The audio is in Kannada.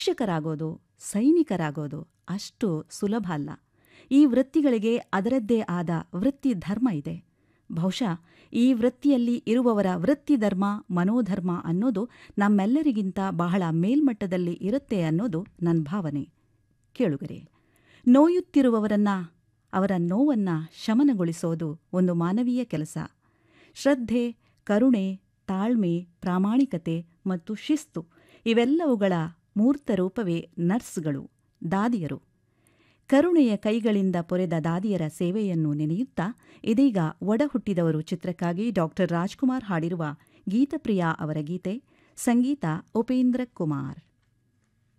ಶಿಕ್ಷಕರಾಗೋದು, ಸೈನಿಕರಾಗೋದು ಅಷ್ಟು ಸುಲಭ ಅಲ್ಲ. ಈ ವೃತ್ತಿಗಳಿಗೆ ಅದರದ್ದೇ ಆದ ವೃತ್ತಿ ಧರ್ಮ ಇದೆ. ಬಹುಶಃ ಈ ವೃತ್ತಿಯಲ್ಲಿ ಇರುವವರ ವೃತ್ತಿಧರ್ಮ, ಮನೋಧರ್ಮ ಅನ್ನೋದು ನಮ್ಮೆಲ್ಲರಿಗಿಂತ ಬಹಳ ಮೇಲ್ಮಟ್ಟದಲ್ಲಿ ಇರುತ್ತೆ ಅನ್ನೋದು ನನ್ನ ಭಾವನೆ. ಕೇಳುಗರೆ, ನೋಯುತ್ತಿರುವವರನ್ನ, ಅವರ ನೋವನ್ನ ಶಮನಗೊಳಿಸೋದು ಒಂದು ಮಾನವೀಯ ಕೆಲಸ. ಶ್ರದ್ಧೆ, ಕರುಣೆ, ತಾಳ್ಮೆ, ಪ್ರಾಮಾಣಿಕತೆ ಮತ್ತು ಶಿಸ್ತು ಇವೆಲ್ಲವುಗಳ ಮೂರ್ತ ರೂಪವೇ ನರ್ಸ್ಗಳು, ದಾದಿಯರು. ಕರುಣೆಯ ಕೈಗಳಿಂದ ಪೊರೆದ ದಾದಿಯರ ಸೇವೆಯನ್ನು ನೆನೆಯುತ್ತಾ ಇದೀಗ ಒಡಹುಟ್ಟಿದವರು ಚಿತ್ರಕ್ಕಾಗಿ ಡಾಕ್ಟರ್ ರಾಜ್ಕುಮಾರ್ ಹಾಡಿರುವ ಗೀತಪ್ರಿಯಾ ಅವರ ಗೀತೆ, ಸಂಗೀತ ಉಪೇಂದ್ರ ಕುಮಾರ್.